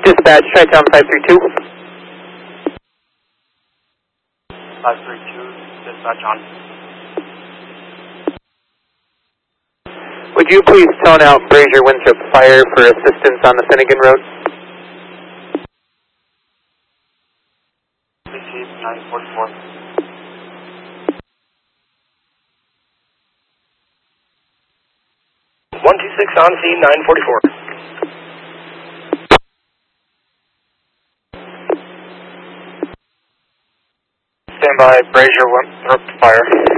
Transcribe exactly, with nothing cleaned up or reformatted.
Dispatch, Tri-Town five three two. five three two, dispatch on. Would you please tone out Brazier Winthrop Fire for assistance on the Finnegan Road? Received nine forty-four. one two six on scene, nine forty-four. Stand by, Brazier Winthrop Fire.